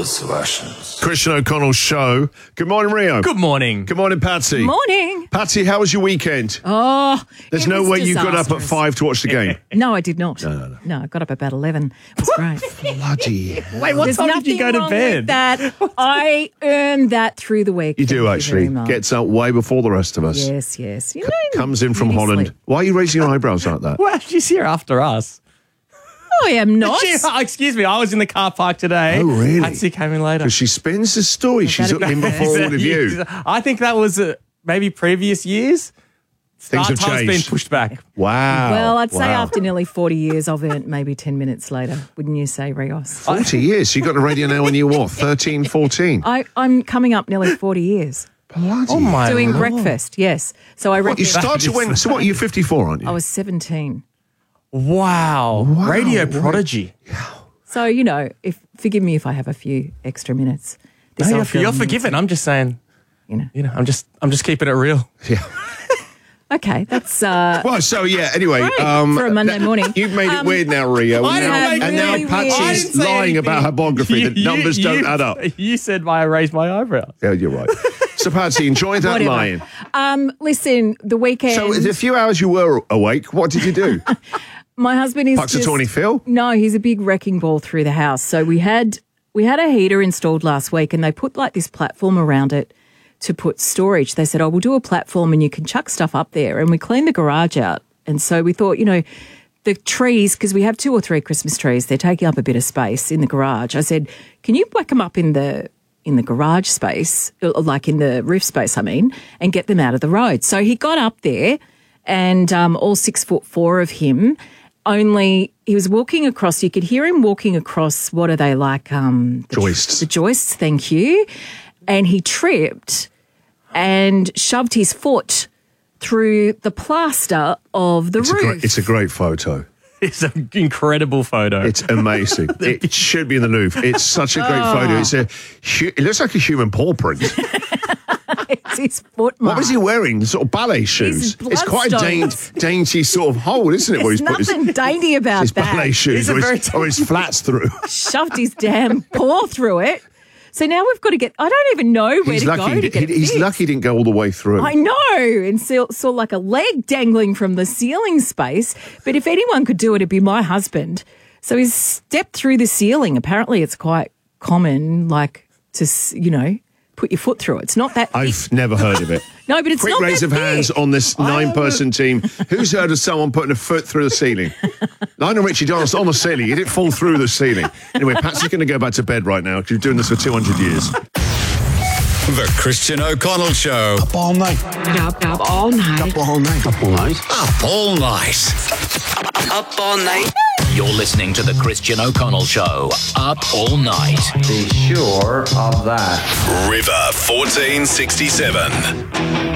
Christian O'Connell's show. Good morning, Rio. Good morning. Good morning, Patsy. Morning. Patsy, how was your weekend? Oh, There's it no was way you got up at disastrous. 5 to watch the game. No, I did not. No. No, I got up about 11. It was great. Bloody. Wait, what There's time did you nothing go to wrong bed? with that. I earned that through the week. You do, Thank actually. very much. Gets up way before the rest of us. Yes. You know, Comes in from beauty Holland. sleep. Why are you raising your eyebrows like that? Well, she's here after us. I am not. Excuse me, I was in the car park today. Oh, really? Patsy came in later. Because she spins the story. She's that'd be in before all of you. I think that was maybe previous years. Things have Start time's been changed. pushed back. Wow. Well, I'd say Wow. after nearly 40 years, I've earned maybe 10 minutes later, wouldn't you say, Rios? 40 years. So you got a radio now when you were what, 13, 14? I'm coming up nearly 40 years. Bloody. Oh, my Doing Lord. breakfast, yes. So I What, reckon you started when... So what, you're 54, aren't you? I was 17. Wow. Radio prodigy. So, you know, forgive me if I have a few extra minutes. This No, old girl you're needs forgiven. it, I'm just saying, You know. I'm just keeping it real. Yeah. Okay, that's Well, so yeah, anyway. Great, for a Monday morning. You've made it weird now, Rio. I didn't Now- make and it now really Patsy's weird. I didn't say lying about her biography. The numbers don't add up. You said why I raised my eyebrows. Yeah, you're right. So, Patsy, enjoy that Whatever. lying. Listen, the weekend. So, the few hours you were awake, what did you do? my husband is Puxatawny Phil? No, he's a big wrecking ball through the house. So we had a heater installed last week, and they put like this platform around it to put storage. They said, "Oh, we'll do a platform, and you can chuck stuff up there." And we cleaned the garage out, and so we thought, the trees, because we have 2 or 3 Christmas trees, they're taking up a bit of space in the garage. I said, "Can you whack them up in the garage space, like in the roof space, and get them out of the road?" So he got up there, and all 6'4" of him. Only he was walking across. You could hear him walking across. What are they like? Joists. The joists. Thank you. And he tripped and shoved his foot through the plaster of the roof. It's a great photo. It's an incredible photo. It's amazing. It should be in the Louvre. It's such a great photo. It looks like a human paw print. It's his foot mark. What was he wearing? Sort of ballet shoes. His It's quite a bloodstones. dainty sort of hole, isn't it? Where There's he's put nothing dainty about his that. ballet shoes or his flats through. Shoved his damn paw through it. So now we've got to I don't even know where He's to go lucky. to get it He's fixed. lucky he didn't go all the way through. I know, and saw like a leg dangling from the ceiling space. But if anyone could do it, it'd be my husband. So he's stepped through the ceiling. Apparently, it's quite common, like to put your foot through it. It's not that thick. I've never heard of it. No, but it's Quick not raise that of hands thick. on this 9-person team. Who's heard of someone putting a foot through the ceiling? Lionel Richie danced on the ceiling. He didn't fall through the ceiling. Anyway, Patsy's going to go back to bed right now because you're doing this for 200 years. The Christian O'Connell Show. Up all night. Up all night. Up all night. Up all night. Up all night. Up all night. You're listening to The Christian O'Connell Show. Up all night. Be sure of that. River 1467.